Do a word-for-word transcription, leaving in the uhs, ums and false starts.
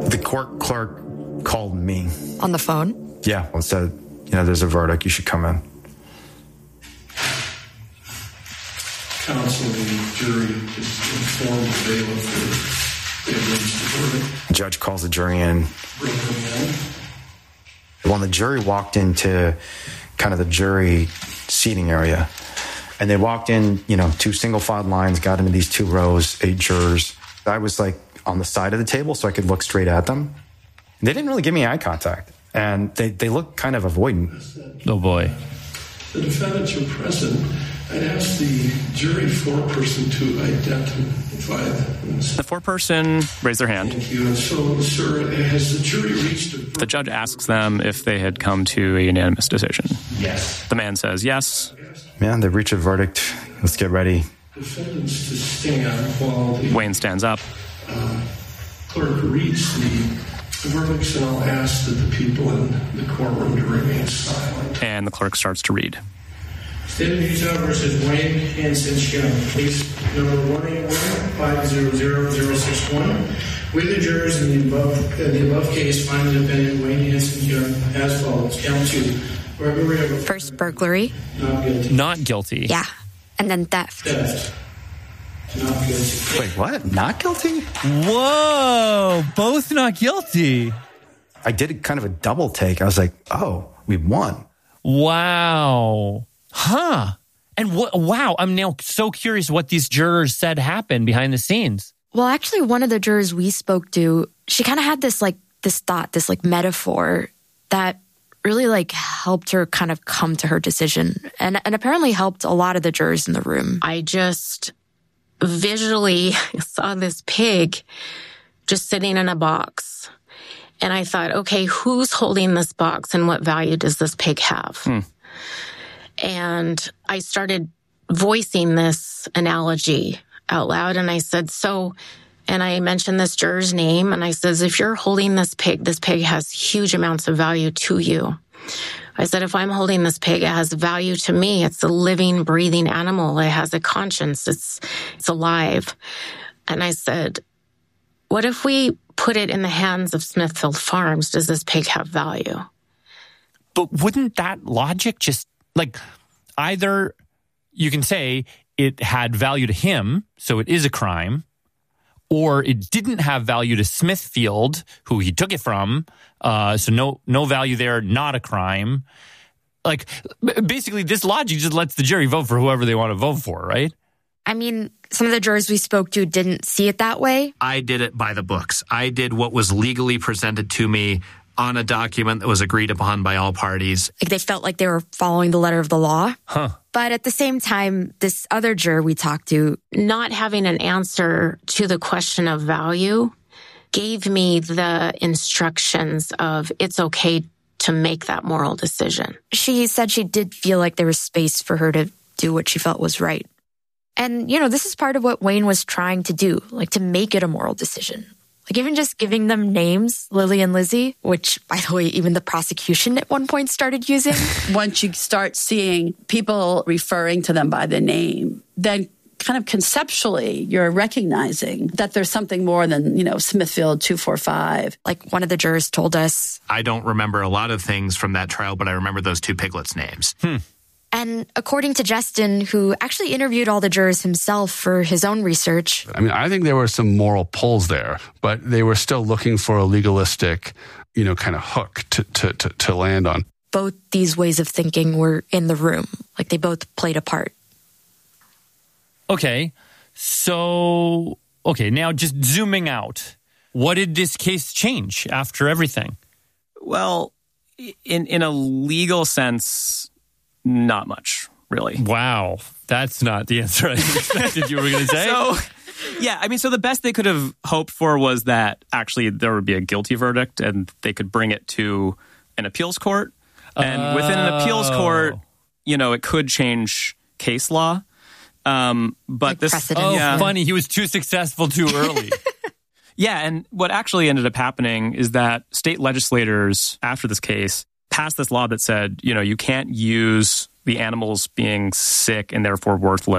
The court clerk called me. On the phone? Yeah, and said, you know, there's a verdict, you should come in. Counsel, the jury just informed the bailiff that they had reached the verdict. The judge calls the jury in. Bring them in. When the jury walked into kind of the jury seating area, and they walked in, you know, two single filed lines, got into these two rows, eight jurors. I was like on the side of the table so I could look straight at them. And they didn't really give me eye contact, and they, they looked kind of avoidant. Oh boy. The defendants are present. I'd ask the jury foreperson to identify them. The foreperson raised their hand. Thank you. And so, sir, has the jury reached a verdict? The judge asks them if they had come to a unanimous decision. Yes. The man says yes. Man, they reach a verdict. Let's get ready. Defendants to stand while the Wayne stands up. uh, clerk reads the verdicts, and I'll ask that the people in the courtroom to remain silent. And the clerk starts to read. State of Utah versus Wayne Hanson Young. Case number one eight one five zero zero zero six one. We, the jurors in the above, in the above case, find the defendant Wayne Hanson Young as follows. Count two. Burglary of a First burglary. Not guilty. Not guilty. Yeah. And then theft. Theft. Not guilty. Wait, what? Not guilty? Whoa, both not guilty. I did kind of a double take. I was like, oh, we won. Wow. Huh. And what, wow, I'm now so curious what these jurors said happened behind the scenes. Well, actually, one of the jurors we spoke to, she kind of had this like, this thought, this like metaphor that really like helped her kind of come to her decision, and, and apparently helped a lot of the jurors in the room. I just visually saw this pig just sitting in a box. And I thought, okay, who's holding this box and what value does this pig have? Hmm. And I started voicing this analogy out loud. And I said, so, and I mentioned this juror's name. And I says, if you're holding this pig, this pig has huge amounts of value to you. I said, if I'm holding this pig, it has value to me. It's a living, breathing animal. It has a conscience. It's, it's alive. And I said, what if we put it in the hands of Smithfield Farms? Does this pig have value? But wouldn't that logic just, like, either you can say it had value to him, so it is a crime, or it didn't have value to Smithfield, who he took it from, uh, so no no value there, not a crime. Like, basically, this logic just lets the jury vote for whoever they want to vote for, right? I mean, some of the jurors we spoke to didn't see it that way. I did it by the books. I did what was legally presented to me on a document that was agreed upon by all parties. Like, they felt like they were following the letter of the law. Huh. But at the same time, this other juror we talked to, not having an answer to the question of value gave me the instructions of it's okay to make that moral decision. She said she did feel like there was space for her to do what she felt was right. And, you know, this is part of what Wayne was trying to do, like to make it a moral decision. Like even just giving them names, Lily and Lizzie, which, by the way, even the prosecution at one point started using. Once you start seeing people referring to them by the name, then kind of conceptually you're recognizing that there's something more than, you know, Smithfield two four five. Like one of the jurors told us. I don't remember a lot of things from that trial, but I remember those two piglets' names. Hmm. And according to Justin, who actually interviewed all the jurors himself for his own research. I mean, I think there were some moral pulls there, but they were still looking for a legalistic, you know, kind of hook to, to, to, to land on. Both these ways of thinking were in the room. Like they both played a part. Okay. So, okay, now just zooming out. What did this case change after everything? Well, in in a legal sense, not much, really. Wow. That's not the answer I expected you were going to say. So, yeah, I mean, so the best they could have hoped for was that actually there would be a guilty verdict and they could bring it to an appeals court. And oh. within an appeals court, you know, it could change case law. Um, but like this, precedent. oh, yeah. funny. He was too successful too early. Yeah, and what actually ended up happening is that state legislators, after this case, passed this law that said, you know, you can't use the animals being sick and therefore worthless